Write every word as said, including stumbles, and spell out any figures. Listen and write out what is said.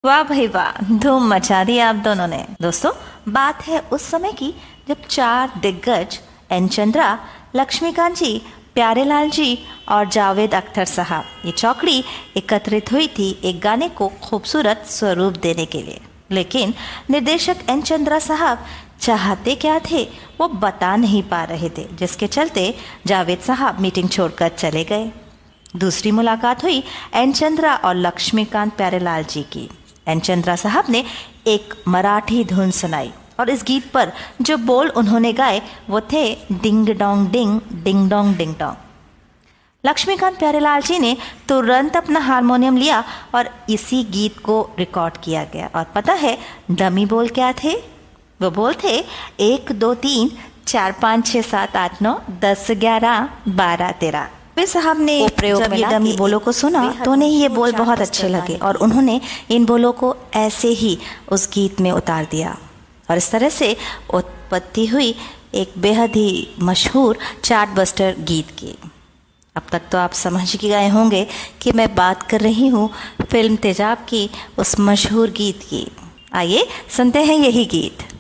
वाह भाई वाह, धूम मचा दी आप दोनों ने। दोस्तों, बात है उस समय की जब चार दिग्गज एन चंद्रा, लक्ष्मीकांत जी, प्यारेलाल जी और जावेद अख्तर साहब, ये चौकड़ी एकत्रित हुई थी एक गाने को खूबसूरत स्वरूप देने के लिए। लेकिन निर्देशक एन चंद्रा साहब चाहते क्या थे वो बता नहीं पा रहे थे, जिसके चलते जावेद साहब मीटिंग छोड़कर चले गए। दूसरी मुलाकात हुई एन चंद्रा और लक्ष्मीकांत प्यारेलाल जी की। एन चंद्रा साहब ने एक मराठी धुन सुनाई और इस गीत पर जो बोल उन्होंने गाए वो थे ding dong ding, ding dong ding dong. Laxmikant Pyarelal जी ने तुरंत अपना हारमोनियम लिया और इसी गीत को रिकॉर्ड किया गया। और पता है डमी बोल क्या थे? वो बोल थे एक दो तीन चार पाँच छः सात आठ नौ दस ग्यारह बारह तेरह। वे साहब ने जब ये डमी बोलों को सुना तो उन्हें ये बोल बहुत अच्छे लगे और उन्होंने इन बोलों को ऐसे ही उस गीत में उतार दिया और इस तरह से उत्पत्ति हुई एक बेहद ही मशहूर चार्ट बस्टर गीत की। अब तक तो आप समझ ही गए होंगे कि मैं बात कर रही हूँ फिल्म तेजाब की उस मशहूर गीत की। आइए सुनते हैं यही गीत।